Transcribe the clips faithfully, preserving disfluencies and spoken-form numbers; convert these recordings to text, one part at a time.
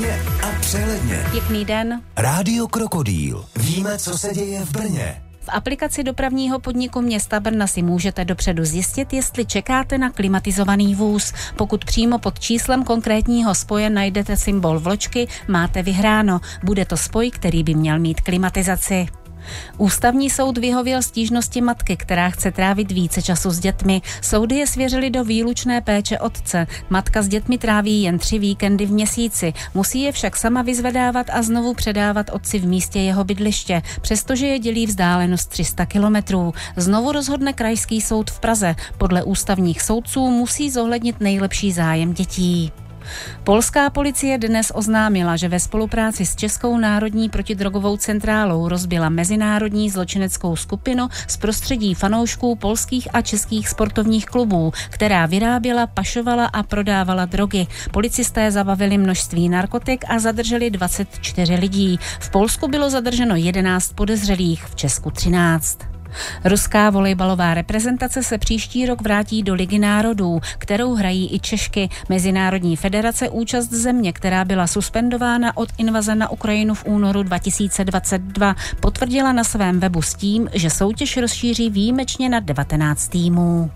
Stručně a přehledně. Pěkný den. Rádio Krokodýl. Víme, co se děje v Brně. V aplikaci dopravního podniku města Brna si můžete dopředu zjistit, jestli čekáte na klimatizovaný vůz. Pokud přímo pod číslem konkrétního spoje najdete symbol vločky, máte vyhráno. Bude to spoj, který by měl mít klimatizaci. Ústavní soud vyhověl stížnosti matky, která chce trávit více času s dětmi. Soudy je svěřily do výlučné péče otce. Matka s dětmi tráví jen tři víkendy v měsíci. Musí je však sama vyzvedávat a znovu předávat otci v místě jeho bydliště, přestože je dělí vzdálenost tři sta kilometrů. Znovu rozhodne Krajský soud v Praze. Podle ústavních soudců musí zohlednit nejlepší zájem dětí. Polská policie dnes oznámila, že ve spolupráci s Českou národní protidrogovou centrálou rozbila mezinárodní zločineckou skupinu z prostředí fanoušků polských a českých sportovních klubů, která vyráběla, pašovala a prodávala drogy. Policisté zabavili množství narkotik a zadrželi dvacet čtyři lidí. V Polsku bylo zadrženo jedenáct podezřelých, v Česku třináct. Ruská volejbalová reprezentace se příští rok vrátí do Ligy národů, kterou hrají i Češky. Mezinárodní federace účast země, která byla suspendována od invaze na Ukrajinu v únoru dva tisíce dvacet dva, potvrdila na svém webu s tím, že soutěž rozšíří výjimečně na devatenáct týmů.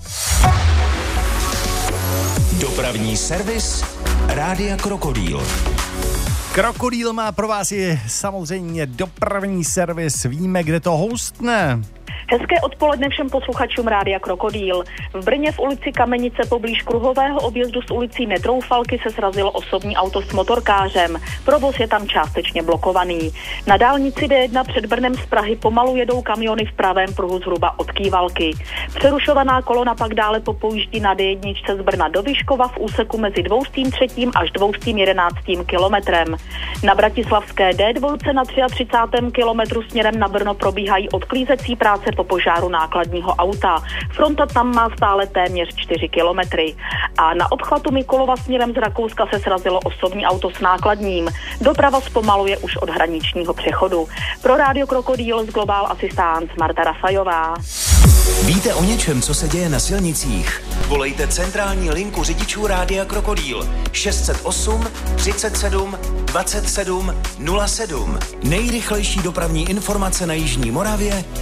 Dopravní servis Rádia Krokodýl. Krokodýl má pro vás i samozřejmě dopravní servis. Víme, kde to hostne. Hezké odpoledne všem posluchačům Rádia Krokodýl. V Brně v ulici Kamenice poblíž kruhového objezdu s ulicí Netroufalky se srazilo osobní auto s motorkářem. Provoz je tam částečně blokovaný. Na dálnici D jedna před Brnem z Prahy pomalu jedou kamiony v pravém pruhu zhruba od Kývalky. Přerušovaná kolona pak dále popojíždí na D jedna z Brna do Vyškova v úseku mezi dvoustým třetím až dvoustým jedenáctým kilometrem. Na bratislavské D dva na třicátém třetím kilometru směrem na Brno probíhají odklízecí práce po požáru nákladního auta. Fronta tam má stále téměř čtyři kilometry. A na obchvatu Mikulova směrem z Rakouska se srazilo osobní auto s nákladním. Doprava zpomaluje už od hraničního přechodu. Pro Rádio Krokodýl z Global Assistance Marta Rafajová. Víte o něčem, co se děje na silnicích? Volejte centrální linku řidičů Rádia Krokodýl šest set osm třicet sedm dvacet sedm nula sedm. Nejrychlejší dopravní informace na jižní Moravě